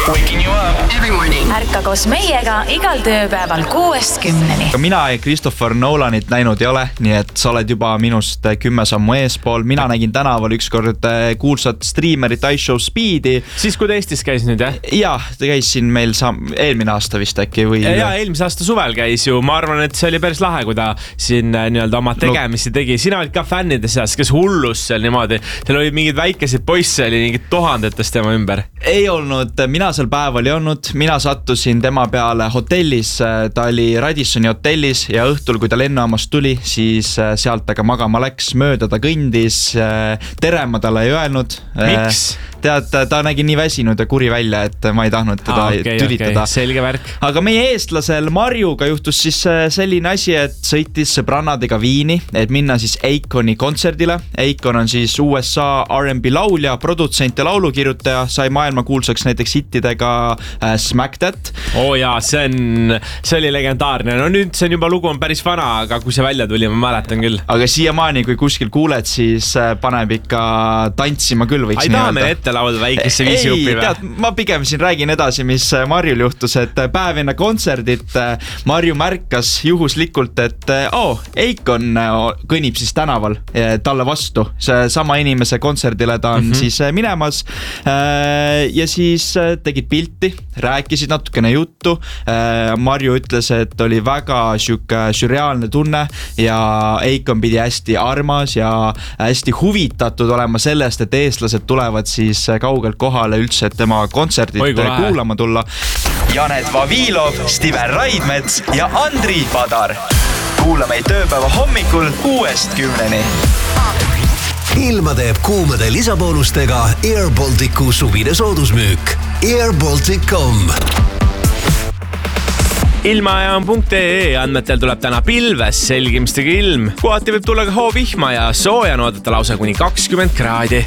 Waking you up every morning. Ärka koos meiega igal tööpäeval 6-10. Mina ei Christopher Nolanit näinud ei ole, nii et sa oled juba minust 10 sammu eespool. Mina nägin tänaval ükskord kuulsat streamerit iShow Speedi. Siis kui ta Eestis käis nüüd, jah? Jah, ta käis siin meil eelmine aasta vist äkki või... Ja eelmise aasta suvel käis ju. Ma arvan, et see oli päris lahe, kui ta siin nii-öelda oma tegemisi tegi. Sina olid ka fännide seas, kes hullus seal niimoodi. Teil oli mingid väikesid poisse, oli mingid tuhandetest tema ümber. Ei olnud, mina seal päeval ei olnud. Mina sattusin tema peale hotellis. Ta oli Radissoni hotellis ja õhtul, kui ta lennujaamast tuli, siis sealt aga magama läks, mööda ta kõndis. Tere ma talle ei öelnud. Miks? Tead, ta nägi nii väsinud ja kuri välja, et ma ei tahtnud teda tülitada. Selge värk. Aga meie eestlasel Marjuga juhtus siis selline asi, et sõitis sõbrannadega Viini, et minna siis Akoni kontserdile. Akon on siis USA R&B laulja, produtsent ja laulukirjutaja, sai maailma kuulsaks näiteks hittidega Smack That. Jaa, see oli legendaarne. No nüüd see juba lugu on päris vana, aga kui see välja tuli, ma mäletan küll. Aga siiamaani, kui kuskil kuuled, siis paneb ikka tantsima küll, võiks nii öelda. Ette lauda väikesse viisiupi või? Tead, ma pigem siin räägin edasi, mis Marjul juhtus, et päev enne kontserdit Marju märkas juhuslikult, et Akon kõnnib siis tänaval talle vastu. See sama inimese kontserdile ta on siis minemas ja siis tegid pilti, rääkisid natukene juttu. Marju ütles, et oli väga sürreaalne tunne ja Akon pidi hästi armas ja hästi huvitatud olema sellest, et eestlased tulevad siis kaugelt kohale üldse, et tema kontserdit kuulama tulla. Janet Vavilov, Steven Raidmets ja Andri Padar. Kuula meid tööpäeva hommikul 6-10. Ilma teeb kuumade lisaboonustega Air Balticu suvine soodusmüük. airbaltic.com Ilmajaam.ee andmetel tuleb täna pilves, selgimistega ilm. Kohati võib tulla ka hoovihma ja sooja oodata lausa kuni 20 kraadi.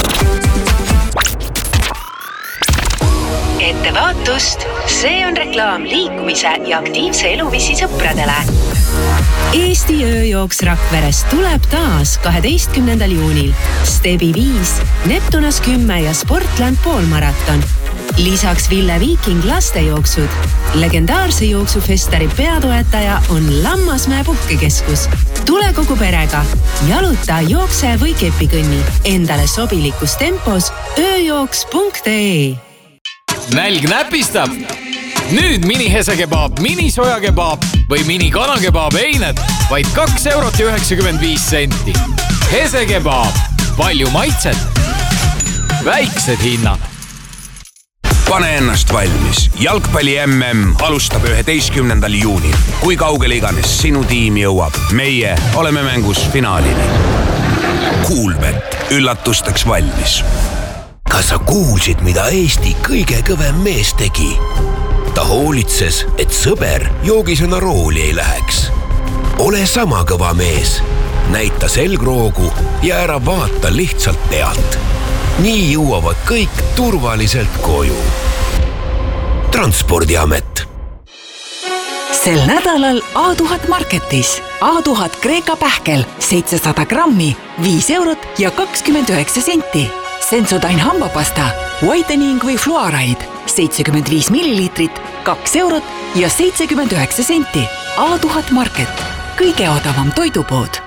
Ettevaatust, see on reklaam liikumise ja aktiivse eluviisi sõpradele. Eesti ööjooks Rakverest tuleb taas 12. juunil. Stebi 5, Neptunas 10 ja Sportland poolmaraton. Lisaks Ville Viiking lastejooksud. Legendaarse jooksufestari peatoetaja on Lammasmäe puhkekeskus. Tule kogu perega. Jaluta, jookse või kepikõnni. Endale sobilikus tempos ööjooks.ee. Nälg näpistab. Nüüd mini-hesekebaab, mini-sojakebaab või mini-kanakebaab eined vaid 2,95 €. Hesekebaab, palju maitset, väiksed hinnad. Pane ennast valmis. Jalgpalli MM alustab 11. juunil. Kui kaugele iganes sinu tiim jõuab, meie oleme mängus finaalini. Kuulbet, üllatusteks valmis. Kas sa kuulsid, mida Eesti kõige kõvem mees tegi? Ta hoolitses, et sõber joogisena rooli ei läheks. Ole sama kõva mees. Näita selgroogu ja ära vaata lihtsalt pealt. Nii jõuavad kõik turvaliselt koju. Transpordiamet. Sel nädalal A1000 Marketis. A1000 Kreeka pähkel 700 grammi, 5 € ja 29 senti. Sensodyne hambapasta, whitening või fluoride, 75 millilitrit, 2 € ja 79 senti. A1000 Market, kõige odavam toidupood.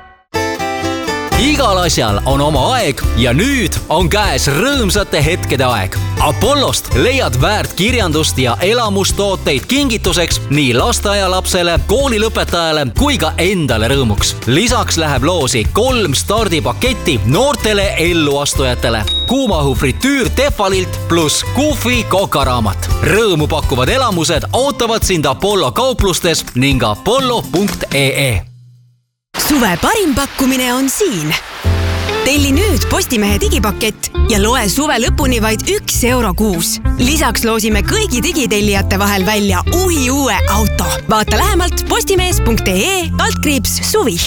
Igal asjal on oma aeg ja nüüd on käes rõõmsate hetkede aeg. Apollost leiad väärt kirjandust ja elamustooteid kingituseks nii lasteaialapsele, koolilõpetajale kui ka endale rõõmuks. Lisaks läheb loosi 3 stardipaketti noortele elluastujatele. Kuumahu fritüür Tefalilt pluss Kufi kokaraamat. Rõõmu pakkuvad elamused ootavad sind Apollo kauplustes ning apollo.ee. Suve parim pakkumine on siin. Telli nüüd Postimehe digipakett ja loe suve lõpuni vaid 1 € kuus. Lisaks loosime kõigi digitellijate vahel välja uue auto. Vaata lähemalt postimees.ee/suvi.